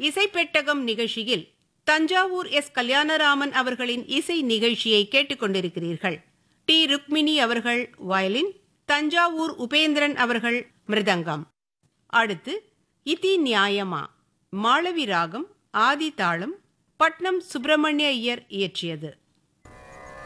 இசைப்பெட்டகம் நிகழ்ச்சியில் தஞ்சாவூர் எஸ் கல்யாணராமன் அவர்களின் இசை நிகழ்ச்சியை கேட்டுக்கொண்டிருக்கிறீர்கள். டி. ருக்மிணி அவர்கள் வயலின், தஞ்சாவூர் உபேந்திரன் அவர்கள் மிருதங்கம். அடுத்து இதி நியாயமா மாளவி ராகம் ஆதி தாளம், பட்னம் சுப்பிரமணிய ஐயர் இயற்றியது.